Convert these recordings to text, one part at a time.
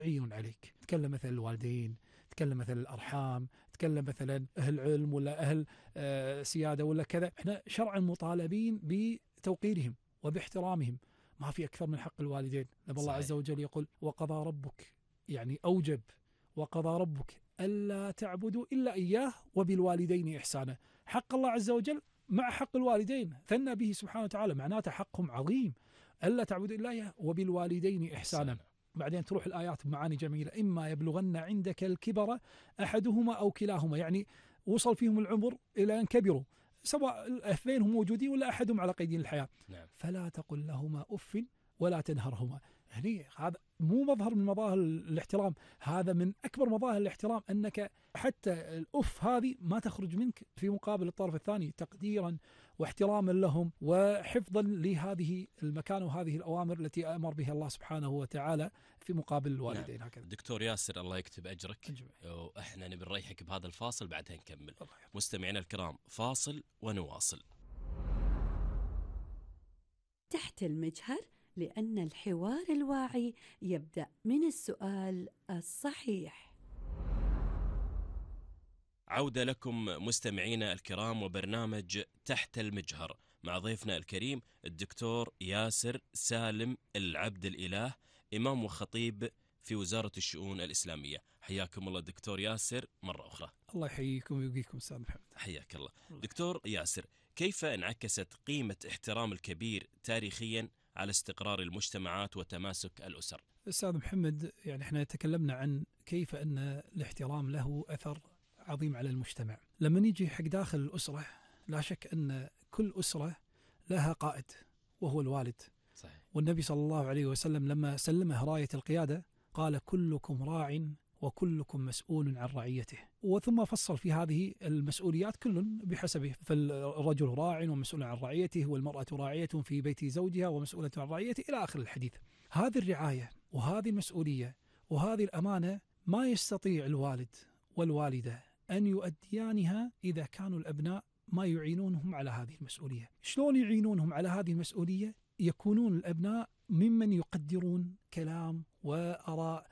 يعين عليك. تكلم مثلا الوالدين، تكلم مثلا الأرحام، تكلم مثلا أهل علم ولا أهل سيادة ولا كذا، احنا شرعا مطالبين بتوقيرهم وباحترامهم. ما في أكثر من حق الوالدين. لما الله عز صحيح. وجل يقول وقضى ربك، يعني أوجب، وقضى ربك ألا تعبدوا إلا إياه وبالوالدين إحسانا. حق الله عز وجل مع حق الوالدين ثنى به سبحانه وتعالى، معناته حقهم عظيم. ألا تعبدوا إلا إياه وبالوالدين إحسانا. إحسانا. بعدين تروح الآيات بمعاني جميلة: إما يبلغن عندك الكبر أحدهما أو كلاهما، يعني وصل فيهم العمر إلى أن كبروا، سواء الاثنين هم موجودين ولا أحدهم على قيد الحياة، نعم. فلا تقل لهما أف ولا تنهرهما. يعني هذا مو مظهر من مظاهر الاحترام، هذا من أكبر مظاهر الاحترام، أنك حتى الأف هذه ما تخرج منك في مقابل الطرف الثاني، تقديرا واحتراما لهم وحفظا لهذه المكان وهذه الأوامر التي أمر بها الله سبحانه وتعالى في مقابل الوالدين. نعم. هكذا. دكتور ياسر الله يكتب أجرك، أجمع. وإحنا نبي نريحك بهذا الفاصل، بعدها نكمل. الله يرحمه. مستمعينا الكرام، فاصل ونواصل. تحت المجهر، لأن الحوار الواعي يبدأ من السؤال الصحيح. عودة لكم مستمعينا الكرام وبرنامج تحت المجهر مع ضيفنا الكريم الدكتور ياسر سالم العبد الإله، إمام وخطيب في وزارة الشؤون الإسلامية. حياكم الله دكتور ياسر مرة أخرى. الله يحييكم ويبقيكم أستاذ محمد. حياك الله. دكتور ياسر، كيف انعكست قيمة احترام الكبير تاريخيا على استقرار المجتمعات وتماسك الأسر؟ أستاذ محمد، يعني احنا تكلمنا عن كيف أن الاحترام له أثر عظيم على المجتمع. لما نيجي حق داخل الأسرة، لا شك أن كل أسرة لها قائد وهو الوالد. صحيح. والنبي صلى الله عليه وسلم لما سلمه راية القيادة قال كلكم راع وكلكم مسؤول عن رعيته، وثم فصل في هذه المسؤوليات كل بحسبه، فالرجل راع ومسؤول عن رعيته، والمرأة راعية في بيت زوجها ومسؤولة عن رعيته، إلى آخر الحديث. هذه الرعاية وهذه المسؤولية وهذه الأمانة ما يستطيع الوالد والوالدة أن يؤديانها إذا كانوا الأبناء ما يعينونهم على هذه المسؤولية. شلون يعينونهم على هذه المسؤولية؟ يكونون الأبناء ممن يقدرون كلام وآراء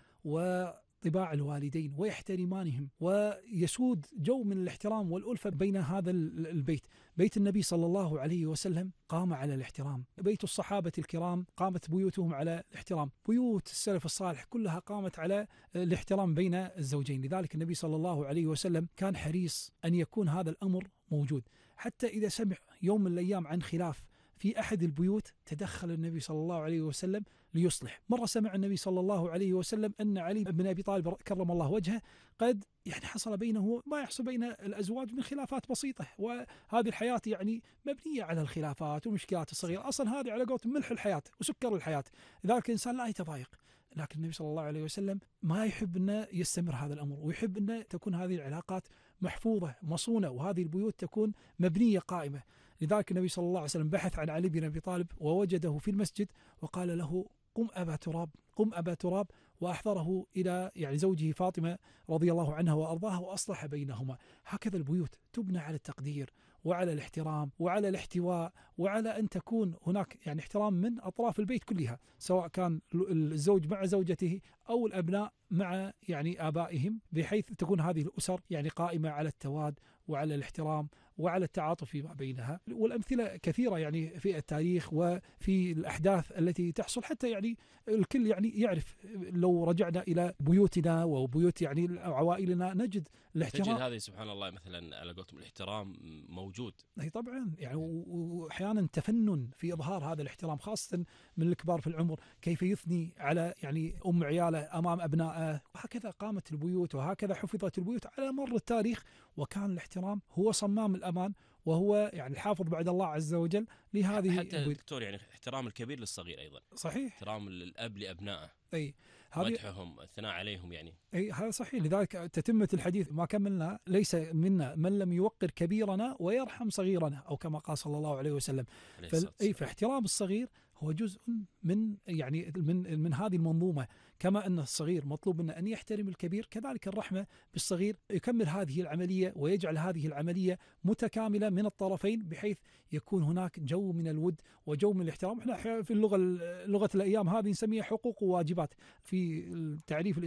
وطباع الوالدين ويحترمانهم، ويسود جو من الاحترام والألفة بين هذا البيت. بيت النبي صلى الله عليه وسلم قام على الاحترام، بيت الصحابة الكرام قامت بيوتهم على الاحترام، بيوت السلف الصالح كلها قامت على الاحترام بين الزوجين. لذلك النبي صلى الله عليه وسلم كان حريص أن يكون هذا الأمر موجود، حتى إذا سمع يوم من الأيام عن خلاف في أحد البيوت تدخل النبي صلى الله عليه وسلم ليصلح. مرة سمع النبي صلى الله عليه وسلم أن علي بن أبي طالب كرم الله وجهه قد يعني حصل بينه ما يحصل بين الأزواج من خلافات بسيطة، وهذه الحياة يعني مبنية على الخلافات والمشكلات الصغيرة، أصلا هذه على قولة ملح الحياة وسكر الحياة، لذلك الإنسان لا يتضايق. لكن النبي صلى الله عليه وسلم ما يحب أن يستمر هذا الأمر، ويحب أن تكون هذه العلاقات محفوظة مصونة، وهذه البيوت تكون مبنية قائمة. لذلك النبي صلى الله عليه وسلم بحث عن علي بن أبي طالب ووجده في المسجد وقال له قم أبا تراب، قم أبا تراب، وأحضره إلى يعني زوجه فاطمة رضي الله عنها وأرضاها وأصلح بينهما. هكذا البيوت تبنى على التقدير وعلى الاحترام وعلى الاحتواء، وعلى أن تكون هناك يعني احترام من أطراف البيت كلها، سواء كان الزوج مع زوجته أو الأبناء مع يعني آبائهم، بحيث تكون هذه الأسر يعني قائمة على التواد وعلى الاحترام وعلى التعاطف فيما بينها. والأمثلة كثيرة يعني في التاريخ وفي الأحداث التي تحصل، حتى يعني الكل يعني يعرف لو رجعنا إلى بيوتنا وبيوت يعني عوائلنا نجد الاحترام. تجد هذه سبحان الله مثلا على قولتهم الاحترام موجود. أي طبعا يعني، وأحيانا تفنن في إظهار هذا الاحترام، خاصة من الكبار في العمر، كيف يثني على يعني أم عياله أمام أبنائه. وهكذا قامت البيوت وهكذا حفظت البيوت على مر التاريخ، وكان الاحترام هو صمام الأمان، وهو يعني الحافظ بعد الله عز وجل لهذه حتى دكتور يعني احترام الكبير للصغير أيضا. صحيح. احترام الأب لأبنائه، أي مدحهم الثناء عليهم يعني. أي هذا صحيح. لذلك تتمة الحديث ما كملنا: ليس منا من لم يوقر كبيرنا ويرحم صغيرنا، أو كما قال صلى الله عليه وسلم. فاحترام الصغير هو جزء من يعني من هذه المنظومة. كما أن الصغير مطلوب منه أن يحترم الكبير، كذلك الرحمة بالصغير يكمل هذه العملية ويجعل هذه العملية متكاملة من الطرفين، بحيث يكون هناك جو من الود وجو من الاحترام. احنا في لغة الأيام هذه نسميها حقوق وواجبات في التعريف